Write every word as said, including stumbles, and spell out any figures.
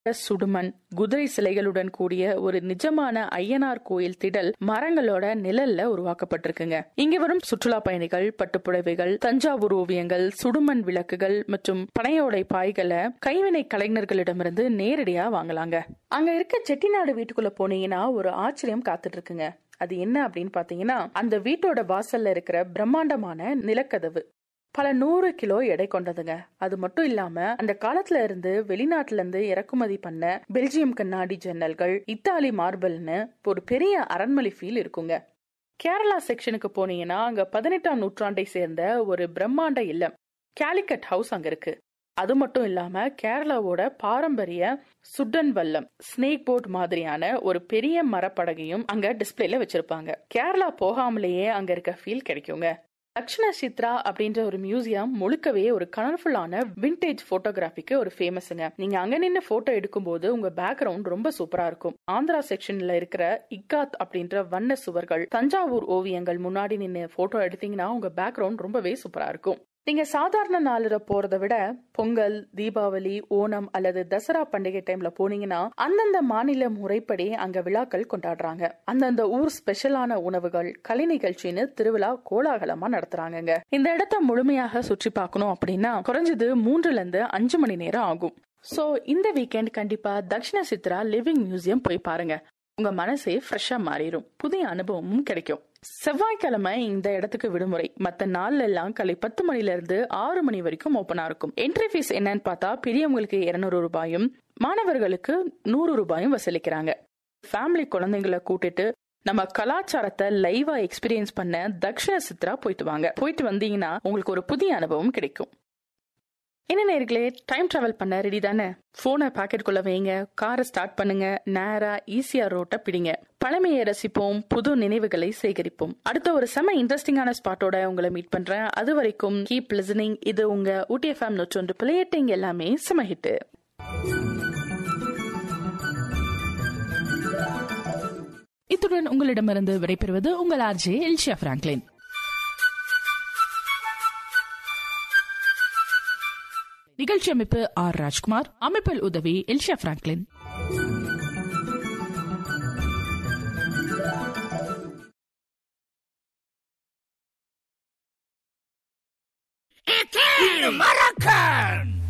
சுடுமண், குதிரை சிலைகளுடன் கூடிய ஒரு நிஜமான ஐயனார் கோயில் திடல் மரங்களோட நிழல்ல உருவாக்கப்பட்டிருக்குங்க. இங்க வரும் சுற்றுலா பயணிகள் பட்டுப்புடவைகள், தஞ்சாவூர் ஓவியங்கள், சுடுமண் விளக்குகள் மற்றும் பனையோடை பாய்களை கைவினை கலைஞர்களிடமிருந்து நேரடியா வாங்கலாங்க. அங்க இருக்க செட்டிநாடு வீட்டுக்குள்ள போனீங்கன்னா ஒரு ஆச்சரியம் காத்துட்டு இருக்குங்க. அது என்ன அப்படின்னு பாத்தீங்கன்னா, அந்த வீட்டோட வாசல்ல இருக்கிற பிரம்மாண்டமான நிலக்கதவு பல நூறு கிலோ எடை கொண்டதுங்க. அது மட்டும் இல்லாம அந்த காலத்துல இருந்து வெளிநாட்டுல இருந்து இறக்குமதி பண்ண பெல்ஜியம் கண்ணாடி ஜன்னல்கள், இத்தாலி மார்பிள்னு ஒரு பெரிய அரண்மனை ஃபீல் இருக்குங்க. கேரளா செக்ஷனுக்கு போனீங்கன்னா அங்க பதினெட்டாம் நூற்றாண்டை சேர்ந்த ஒரு பிரம்மாண்ட இல்லம் கேலிக்கட் ஹவுஸ் அங்க இருக்கு. அது மட்டும் இல்லாம கேரளாவோட பாரம்பரிய சுடன் வல்லம், ஸ்னேக் போர்ட் மாதிரியான ஒரு பெரிய மரப்படகையும் அங்க டிஸ்பிளேல வச்சிருப்பாங்க. கேரளா போகாமலேயே அங்க இருக்க ஃபீல் கிடைக்குங்க. தக்ஷண சித்ரா அப்படின்ற ஒரு மியூசியம் முழுக்கவே ஒரு கலர்ஃபுல்லான விண்டேஜ் போட்டோகிராஃபிக்கு ஒரு ஃபேமஸ்ங்க. நீங்க அங்க நின்று போட்டோ எடுக்கும் போது உங்க பேக்ரவுண்ட் ரொம்ப சூப்பரா இருக்கும். ஆந்திரா செக்ஷன்ல இருக்கிற இக்காத் அப்படின்ற வண்ண சுவர்கள், தஞ்சாவூர் ஓவியங்கள் முன்னாடி நின்று போட்டோ எடுத்தீங்கன்னா உங்க பேக்ரவுண்ட் ரொம்பவே சூப்பரா இருக்கும். நீங்க சாதாரண நாளில போறதை விட பொங்கல், தீபாவளி, ஓணம் அல்லது தசரா பண்டிகை டைம்ல போனீங்கன்னா அந்தந்த மாநில முறைப்படி அங்க விழாக்கள் கொண்டாடுறாங்க. அந்தந்த ஊர் ஸ்பெஷலான உணவுகள், கலை நிகழ்ச்சின்னு திருவிழா கோலாகலமா நடத்துறாங்க. இந்த இடத்த முழுமையாக சுற்றி பார்க்கணும் அப்படின்னா குறைஞ்சது மூன்றுல இருந்து அஞ்சு மணி நேரம் ஆகும். சோ இந்த வீக்கெண்ட் கண்டிப்பா தக்ஷண சித்ரா லிவிங் மியூசியம் போய் பாருங்க. உங்க மனசே ஃப்ரெஷ்ஷா மாறிடும், புதிய அனுபவமும் கிடைக்கும். செவ்வாய்க்கிழமை இந்த இடத்துக்கு விடுமுறை. மத்த நாள்ல எல்லாம் காலை பத்து மணில இருந்து ஆறு மணி வரைக்கும் ஓபனா இருக்கும். என்ட்ரி ஃபீஸ் என்னன்னு பார்த்தா பெரியவங்களுக்கு இருநூறு ரூபாயும் மாணவர்களுக்கு நூறு ரூபாயும் வசூலிக்கிறாங்க. ஃபேமிலி குழந்தைங்களை கூட்டிட்டு நம்ம கலாச்சாரத்தை லைவா எக்ஸ்பீரியன்ஸ் பண்ண தக்ஷண சித்ரா போயிட்டு வாங்க. போயிட்டு வந்தீங்கன்னா உங்களுக்கு ஒரு புதிய அனுபவம் கிடைக்கும். என்ன நேர்களே, டைம் டிராவல் பண்ண ரெடி தானே? போனை பாக்கெட்டுக்குள்ள வைங்க, காரை ஸ்டார்ட் பண்ணுங்க, நேரா ஈஸியா ரோட்ட பிடிங்க. பழமையை ரசிப்போம், புது நினைவுகளை சேகரிப்போம். அடுத்த ஒரு செம இன்ட்ரெஸ்டிங்கான ஸ்பாட்டோட உங்களை மீட் பண்றேன். அது வரைக்கும் கீப் லிசனிங். இது உங்க ஊட்டி எஃப்எம் நூற்றொன்று பிளேட்டிங் எல்லாமே செம ஹிட். இத்துடன் உங்களிடமிருந்து விடைபெறுவது உங்கள் ஆர்ஜே எல்ஷியா பிராங்க்லின். நிகழ்ச்சி அமைப்பு ஆர் ராஜ்குமார், அமைப்பில் உதவி எல்ஷியா பிராங்க்லின். Moroccan!